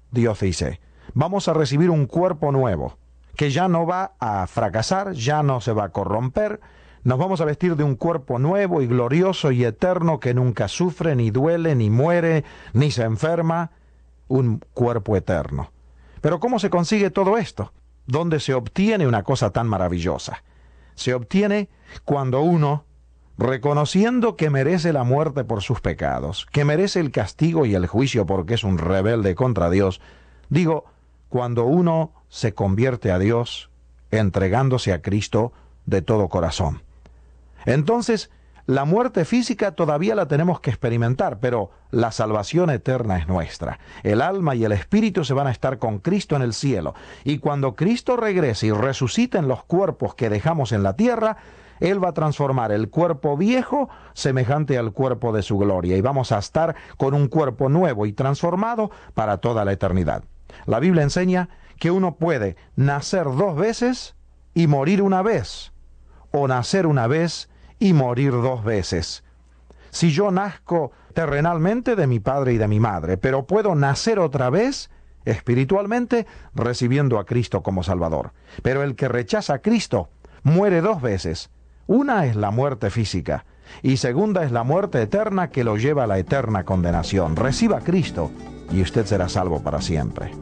Dios dice, vamos a recibir un cuerpo nuevo, que ya no va a fracasar, ya no se va a corromper. Nos vamos a vestir de un cuerpo nuevo y glorioso y eterno que nunca sufre, ni duele, ni muere, ni se enferma. Un cuerpo eterno. Pero ¿cómo se consigue todo esto? ¿Dónde se obtiene una cosa tan maravillosa? Se obtiene cuando uno, reconociendo que merece la muerte por sus pecados, que merece el castigo y el juicio porque es un rebelde contra Dios, digo, cuando uno se convierte a Dios entregándose a Cristo de todo corazón. Entonces, la muerte física todavía la tenemos que experimentar, pero la salvación eterna es nuestra. El alma y el espíritu se van a estar con Cristo en el cielo. Y cuando Cristo regrese y resucite en los cuerpos que dejamos en la tierra, Él va a transformar el cuerpo viejo semejante al cuerpo de su gloria. Y vamos a estar con un cuerpo nuevo y transformado para toda la eternidad. La Biblia enseña que uno puede nacer 2 veces y morir una vez, o nacer una vez y morir 2 veces. Si yo nazco terrenalmente de mi padre y de mi madre, pero puedo nacer otra vez espiritualmente recibiendo a Cristo como Salvador. Pero el que rechaza a Cristo muere 2 veces. Una es la muerte física y segunda es la muerte eterna que lo lleva a la eterna condenación. Reciba a Cristo y usted será salvo para siempre.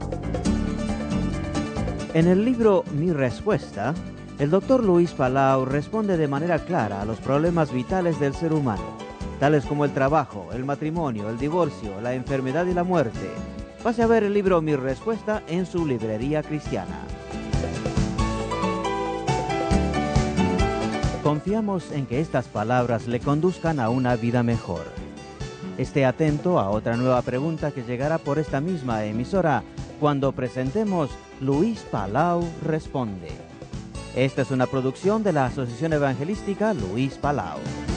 En el libro Mi Respuesta, el Dr. Luis Palau responde de manera clara a los problemas vitales del ser humano, tales como el trabajo, el matrimonio, el divorcio, la enfermedad y la muerte. Pase a ver el libro Mi Respuesta en su librería cristiana. Confiamos en que estas palabras le conduzcan a una vida mejor. Esté atento a otra nueva pregunta que llegará por esta misma emisora cuando presentemos Luis Palau Responde. Esta es una producción de la Asociación Evangelística Luis Palau.